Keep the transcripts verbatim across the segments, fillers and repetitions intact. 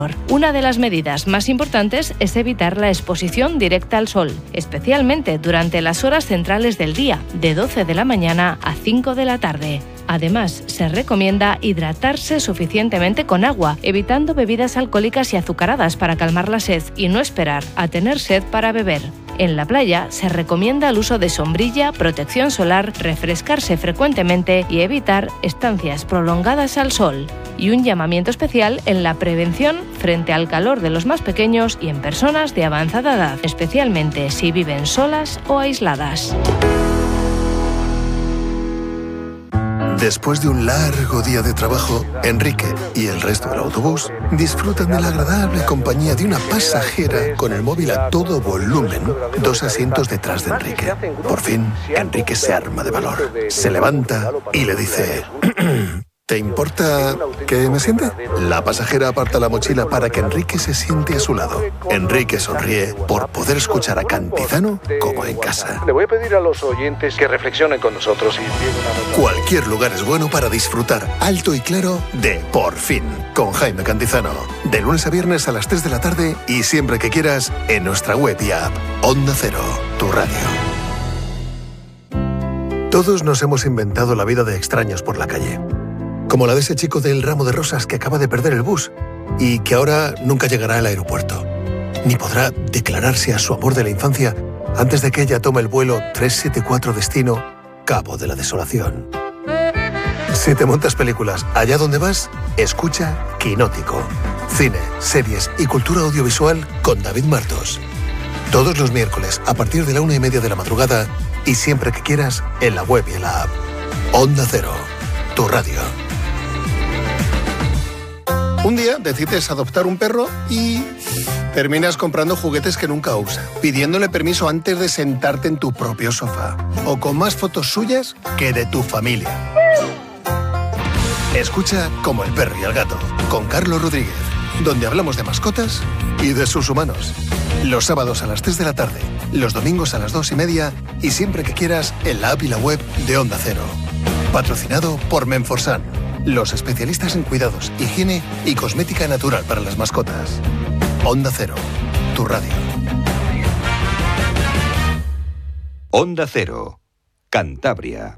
Una de las medidas más importantes es evitar la exposición directa al sol, especialmente durante las horas centrales del día, de doce de la mañana a cinco de la tarde. Además, se recomienda hidratarse suficientemente con agua, evitando bebidas alcohólicas y azucaradas para calmar la sed y no esperar a tener sed para beber. En la playa se recomienda el uso de sombrilla, protección solar, refrescarse frecuentemente y evitar estancias prolongadas al sol. Y un llamamiento especial en la prevención frente al calor de los más pequeños y en personas de avanzada edad, especialmente si viven solas o aisladas. Después de un largo día de trabajo, Enrique y el resto del autobús disfrutan de la agradable compañía de una pasajera con el móvil a todo volumen, dos asientos detrás de Enrique. Por fin, Enrique se arma de valor, se levanta y le dice... ¿Te importa que me siente? La pasajera aparta la mochila para que Enrique se siente a su lado. Enrique sonríe por poder escuchar a Cantizano como en casa. Le voy a pedir a los oyentes que reflexionen con nosotros y... Cualquier lugar es bueno para disfrutar alto y claro de Por Fin, con Jaime Cantizano. De lunes a viernes a las tres de la tarde y siempre que quieras en nuestra web y app. Onda Cero, tu radio. Todos nos hemos inventado la vida de extraños por la calle. Como la de ese chico del ramo de rosas que acaba de perder el bus y que ahora nunca llegará al aeropuerto, ni podrá declararse a su amor de la infancia antes de que ella tome el vuelo trescientos setenta y cuatro destino Cabo de la Desolación. Si te montas películas allá donde vas, escucha Quinótico. Cine, series y cultura audiovisual con David Martos. Todos los miércoles a partir de la una y media de la madrugada y siempre que quieras en la web y en la app. Onda Cero, tu radio. Un día decides adoptar un perro y terminas comprando juguetes que nunca usa, pidiéndole permiso antes de sentarte en tu propio sofá, o con más fotos suyas que de tu familia. Escucha Como el perro y el gato, con Carlos Rodríguez, donde hablamos de mascotas y de sus humanos. Los sábados a las tres de la tarde, los domingos a las dos y media y siempre que quieras en la app y la web de Onda Cero. Patrocinado por Menforsan, los especialistas en cuidados, higiene y cosmética natural para las mascotas. Onda Cero, tu radio. Onda Cero, Cantabria.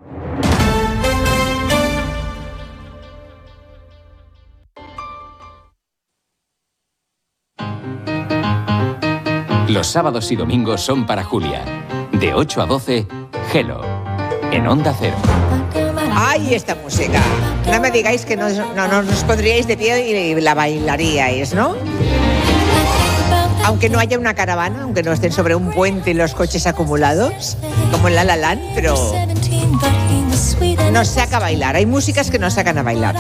Los sábados y domingos son para Julia. De ocho a doce, Hello, en Onda Cero. ¡Ay, esta música! No me digáis que no, no, no nos pondríais de pie y la bailaríais, ¿no? Aunque no haya una caravana, aunque no estén sobre un puente y los coches acumulados, como en La La Land, pero nos saca a bailar. Hay músicas que nos sacan a bailar.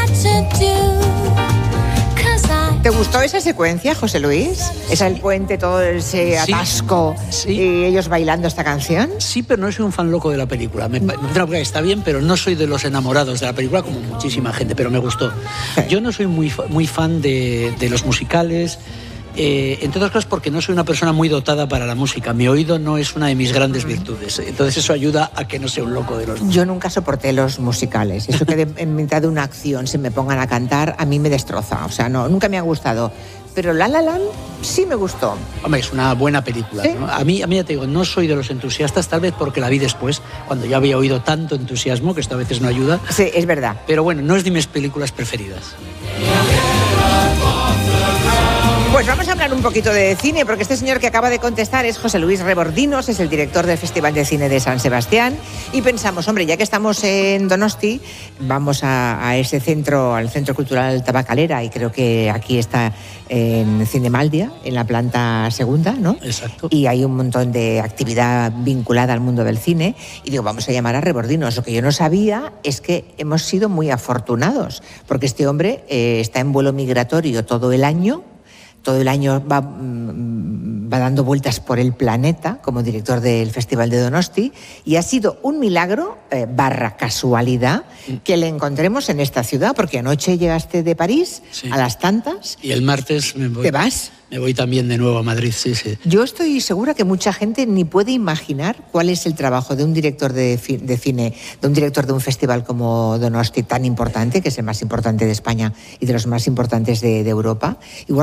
¿Te gustó esa secuencia, José Luis? ¿Es el puente, todo ese atasco sí, sí. y ellos bailando esta canción? Sí, pero no soy un fan loco de la película. Me, me parece que está bien, pero no soy de los enamorados de la película como muchísima gente, pero me gustó. Yo no soy muy, muy fan de, de los musicales, eh, entre otras cosas porque no soy una persona muy dotada para la música. Mi oído no es una de mis grandes virtudes. Entonces eso ayuda a que no sea un loco de los musicales. Yo nunca soporté los musicales. Eso que de, en mitad de una acción se me pongan a cantar, a mí me destroza. O sea, no, nunca me ha gustado. Pero La La Land sí me gustó. Hombre, es una buena película, ¿sí? ¿no? A mí, a mí ya te digo, no soy de los entusiastas, tal vez porque la vi después, cuando ya había oído tanto entusiasmo, que esto a veces no ayuda. Sí, es verdad. Pero bueno, no es de mis películas preferidas. Pues vamos a hablar un poquito de cine, porque este señor que acaba de contestar es José Luis Rebordinos, es el director del Festival de Cine de San Sebastián, y pensamos, hombre, ya que estamos en Donosti, vamos a, a ese centro, al Centro Cultural Tabacalera, y creo que aquí está en Cinemaldia, en la planta segunda, ¿no? Exacto. Y hay un montón de actividad vinculada al mundo del cine, y digo, vamos a llamar a Rebordinos. Lo que yo no sabía es que hemos sido muy afortunados, porque este hombre eh, está en vuelo migratorio todo el año, todo el año va, va dando vueltas por el planeta como director del Festival de Donosti, y ha sido un milagro, eh, barra casualidad, que le encontremos en esta ciudad, porque anoche llegaste de París, sí, a las tantas. Y el martes me voy. ¿Te vas? Me voy también de nuevo a Madrid, sí, sí. Yo estoy segura que mucha gente ni puede imaginar cuál es el trabajo de un director de, de cine, de un director de un festival como Donosti, tan importante, que es el más importante de España y de los más importantes de, de Europa. Igual